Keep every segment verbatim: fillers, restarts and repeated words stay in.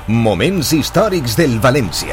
Moments històrics del València.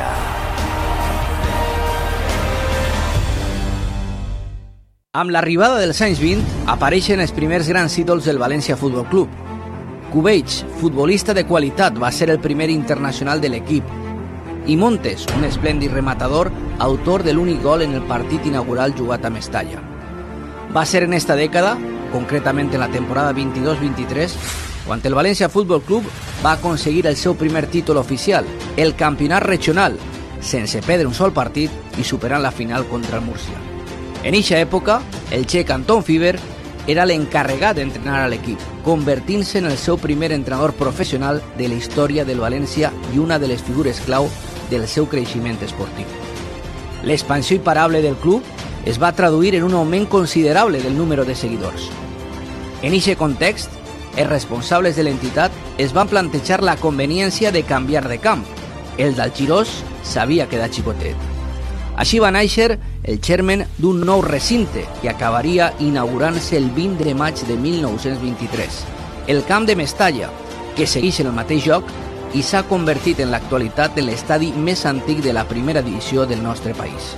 Amb l'arribada dels anys vint apareixen els primers grans ídols del València Futbol Club. Cubells, futbolista de qualitat, va ser el primer internacional de l'equip. I Montes, un esplèndid rematador, autor de l'únic gol en el partit inaugural jugat a Mestalla. Va ser en esta dècada, concretament en la temporada vint-i-dos vint-i-tres, quan el València Futbol Club va aconseguir el seu primer títol oficial, el campionat regional, sense perdre un sol partit i superant la final contra el Múrcia. En eixa època, el txec Anton Fiber era l'encarregat d'entrenar a l'equip, convertint-se en el seu primer entrenador professional de la història del València i una de les figures clau del seu creixement esportiu. L'expansió imparable del club es va traduir en un augment considerable del número de seguidors. En eixe context, els responsables de l'entitat es van plantejar la conveniència de canviar de camp. El d'Algirós s'havia quedat xicotet. Així va néixer el germen d'un nou recinte que acabaria inaugurant-se el vint de maig de mil nou-cents vint-i-tres. El camp de Mestalla, que segueix en el mateix lloc i s'ha convertit en l'actualitat en l'estadi més antic de la primera divisió del nostre país.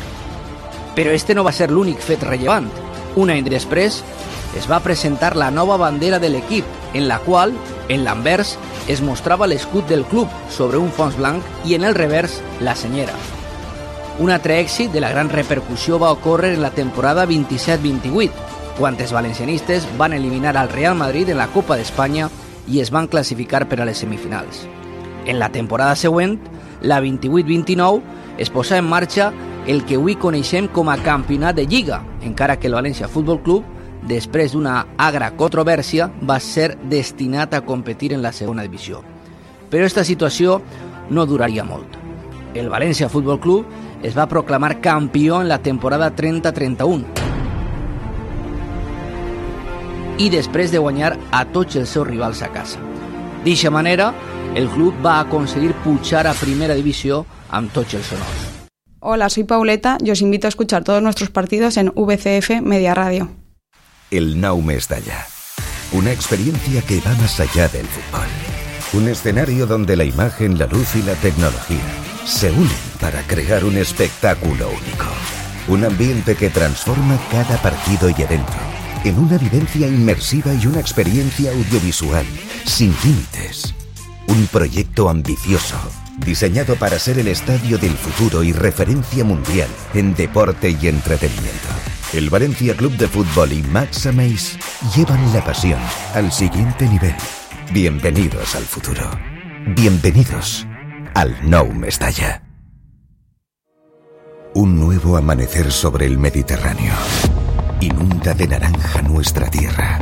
Però este no va ser l'únic fet rellevant. Un any després, es va presentar la nova bandera de l'equip, en la qual, en l'anvers, es mostrava l'escut del club sobre un fons blanc i en el revers la senyera. Un altre èxit de la gran repercussió va ocórrer en la temporada vint-i-set vint-i-vuit, quan els valencianistes van eliminar al Real Madrid en la Copa d'Espanya i es van classificar per a les semifinals. En la temporada següent, la vint-i-vuit vint-i-nou, es posà en marxa el que avui coneixem com a Campionat de Lliga, encara que el València Futbol Club, després d'una agra controvèrsia, va ser destinat a competir en la segona divisió. Però aquesta situació no duraria molt. El València Futbol Club es va proclamar campió en la temporada trenta trenta-un i després de guanyar a tots els seus rivals a casa. D'eixa manera, el club va aconseguir pujar a primera divisió amb tots els honors. Hola, soy Pauleta y os invito a escuchar todos nuestros partidos en V C F Media Radio. El Nou Mestalla. Una experiencia que va más allá del fútbol. Un escenario donde la imagen, la luz y la tecnología se unen para crear un espectáculo único. Un ambiente que transforma cada partido y evento en una vivencia inmersiva y una experiencia audiovisual sin límites. Un proyecto ambicioso, diseñado para ser el estadio del futuro y referencia mundial en deporte y entretenimiento. El Valencia Club de Fútbol y Max Ameis llevan la pasión al siguiente nivel. Bienvenidos al futuro. Bienvenidos al Nou Mestalla. Un nuevo amanecer sobre el Mediterráneo inunda de naranja nuestra tierra.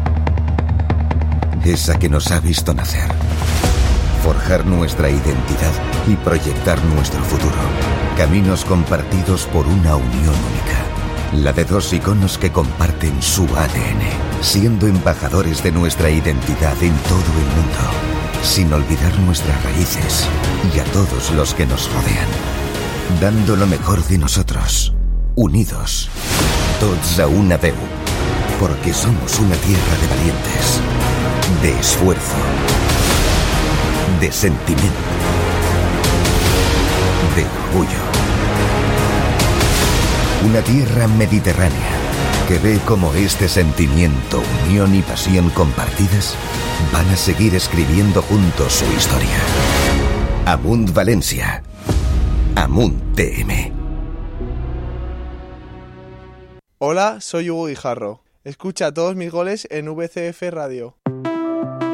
Esa que nos ha visto nacer, forjar nuestra identidad y proyectar nuestro futuro. Caminos compartidos por una unión única. La de dos iconos que comparten su A D N, siendo embajadores de nuestra identidad en todo el mundo, sin olvidar nuestras raíces y a todos los que nos rodean, dando lo mejor de nosotros, unidos, tots a una veu, porque somos una tierra de valientes, de esfuerzo, de sentimiento, de orgullo. Una tierra mediterránea que ve cómo este sentimiento, unión y pasión compartidas van a seguir escribiendo juntos su historia. Amunt Valencia. Amunt T M. Hola, soy Hugo Guijarro. Escucha todos mis goles en V C F Radio.